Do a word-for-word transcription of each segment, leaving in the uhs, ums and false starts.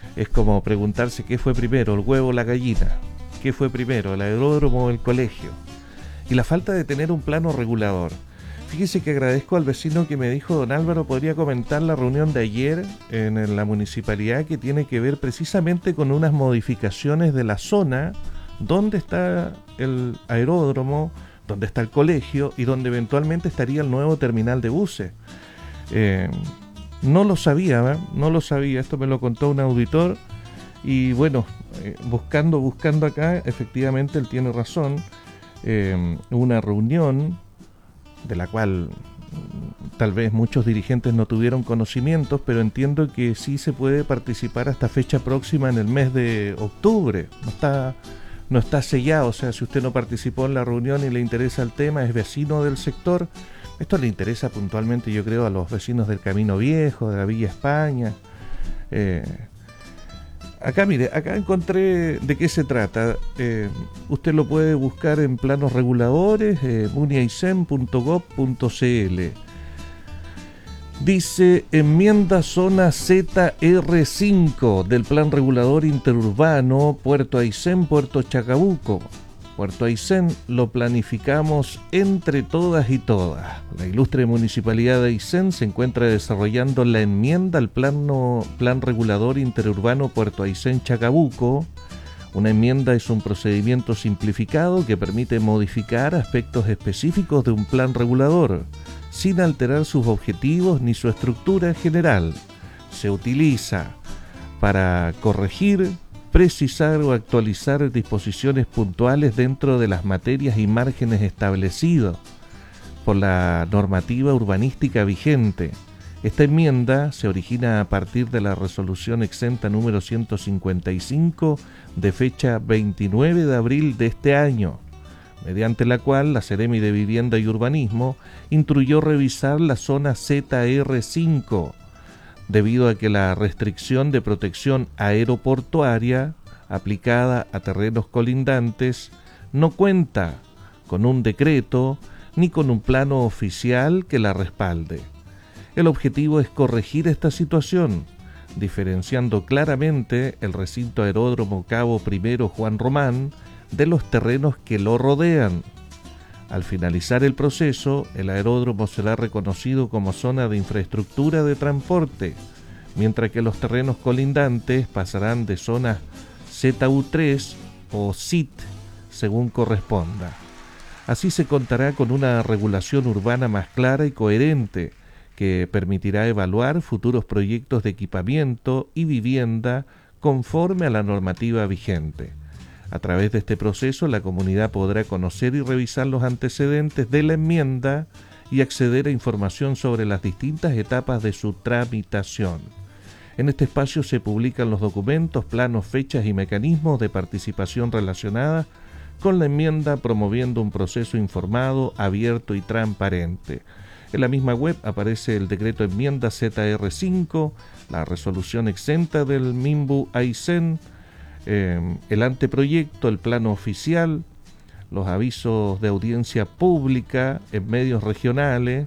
Es como preguntarse qué fue primero, el huevo o la gallina. ¿Qué fue primero, el aeródromo o el colegio? Y la falta de tener un plano regulador. Fíjese que agradezco al vecino que me dijo: don Álvaro, ¿podría comentar la reunión de ayer en la municipalidad que tiene que ver precisamente con unas modificaciones de la zona donde está el aeródromo, donde está el colegio y donde eventualmente estaría el nuevo terminal de buses? Eh, no lo sabía, ¿eh? no lo sabía, esto me lo contó un auditor y bueno, eh, buscando, buscando acá, efectivamente él tiene razón. Eh, una reunión de la cual tal vez muchos dirigentes no tuvieron conocimientos, pero entiendo que sí se puede participar hasta fecha próxima en el mes de octubre. No está, no está sellado, o sea, si usted no participó en la reunión y le interesa el tema, es vecino del sector, esto le interesa puntualmente, yo creo, a los vecinos del Camino Viejo, de la Villa España. Eh, Acá, mire, acá encontré de qué se trata. Eh, usted lo puede buscar en planos reguladores, eh, muniaicen punto gob punto cl. Dice: enmienda zona Z R cinco del Plan Regulador Interurbano Puerto Aysén, Puerto Chacabuco. Puerto Aysén lo planificamos entre todas y todas. La ilustre Municipalidad de Aysén se encuentra desarrollando la enmienda al plano, Plan Regulador Interurbano Puerto Aysén Chacabuco. Una enmienda es un procedimiento simplificado que permite modificar aspectos específicos de un plan regulador, sin alterar sus objetivos ni su estructura general. Se utiliza para corregir, precisar o actualizar disposiciones puntuales dentro de las materias y márgenes establecidos por la normativa urbanística vigente. Esta enmienda se origina a partir de la resolución exenta número ciento cincuenta y cinco de fecha veintinueve de abril de este año, mediante la cual la Seremi de Vivienda y Urbanismo instruyó revisar la zona Z R cinco, debido a que la restricción de protección aeroportuaria aplicada a terrenos colindantes no cuenta con un decreto ni con un plano oficial que la respalde. El objetivo es corregir esta situación, diferenciando claramente el recinto aeródromo Cabo Primero Juan Román de los terrenos que lo rodean. Al finalizar el proceso, el aeródromo será reconocido como zona de infraestructura de transporte, mientras que los terrenos colindantes pasarán de zona Z U tres o S I T, según corresponda. Así se contará con una regulación urbana más clara y coherente, que permitirá evaluar futuros proyectos de equipamiento y vivienda conforme a la normativa vigente. A través de este proceso, la comunidad podrá conocer y revisar los antecedentes de la enmienda y acceder a información sobre las distintas etapas de su tramitación. En este espacio se publican los documentos, planos, fechas y mecanismos de participación relacionadas con la enmienda, promoviendo un proceso informado, abierto y transparente. En la misma web aparece el decreto enmienda Z R cinco, la resolución exenta del MIMBU Aysén, Eh, el anteproyecto, el plano oficial, los avisos de audiencia pública en medios regionales.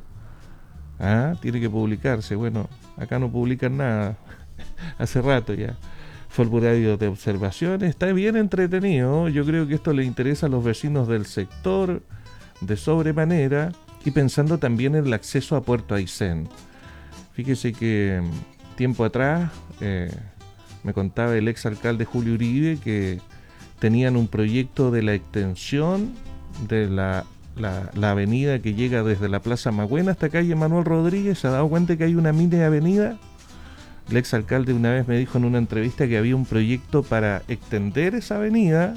Ah, tiene que publicarse. Bueno, acá no publican nada. Hace rato ya. Formulario de observaciones. Está bien entretenido. Yo creo que esto le interesa a los vecinos del sector de sobremanera, y pensando también en el acceso a Puerto Aysén. Fíjese que tiempo atrás eh, me contaba el exalcalde Julio Uribe que tenían un proyecto de la extensión de la, la, la avenida que llega desde la Plaza Magüena hasta calle Manuel Rodríguez. ¿Se ha dado cuenta que hay una mini avenida? El exalcalde una vez me dijo en una entrevista que había un proyecto para extender esa avenida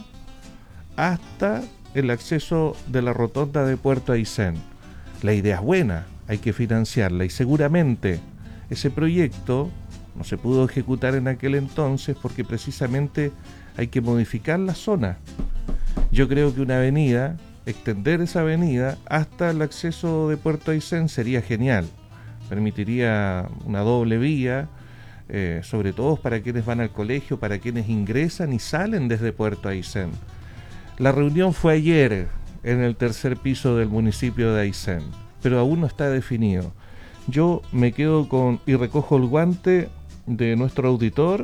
hasta el acceso de la rotonda de Puerto Aysén. La idea es buena, hay que financiarla, y seguramente ese proyecto no se pudo ejecutar en aquel entonces porque precisamente hay que modificar la zona. Yo creo que una avenida, extender esa avenida hasta el acceso de Puerto Aysén sería genial. Permitiría una doble vía, eh, sobre todo para quienes van al colegio, para quienes ingresan y salen desde Puerto Aysén. La reunión fue ayer en el tercer piso del municipio de Aysén, pero aún no está definido. Yo me quedo con y recojo el guante de nuestro auditor